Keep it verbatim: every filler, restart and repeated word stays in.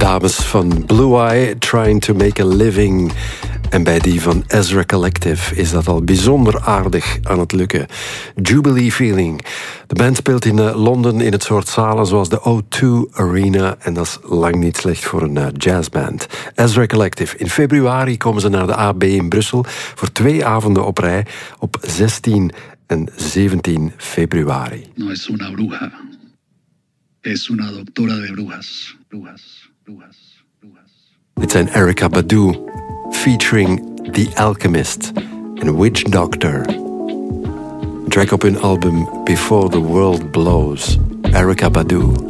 dames van Blue Eye, Trying to Make a Living. En bij die van Ezra Collective is dat al bijzonder aardig aan het lukken. Jubilee Feeling. De band speelt in uh, Londen in het soort zalen zoals de O twee Arena. En dat is lang niet slecht voor een uh, jazzband. Ezra Collective. In februari komen ze naar de A B in Brussel voor twee avonden op rij op zestien en zeventien februari. No es una bruja. Es una doctora de brujas. Brujas, brujas, brujas. Dit zijn Erykah Badu featuring The Alchemist en Witch Doctor. Track op hun album Before the World Blows. Erykah Badu.